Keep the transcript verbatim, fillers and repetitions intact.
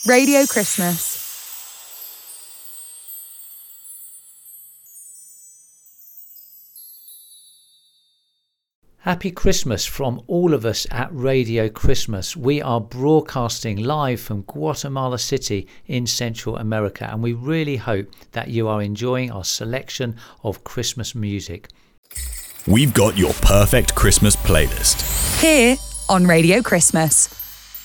Radio Christmas. Happy Christmas from all of us at Radio Christmas. We are broadcasting live from Guatemala City in Central America, and we really hope that you are enjoying our selection of Christmas music. We've got your perfect Christmas playlist Here on Radio Christmas.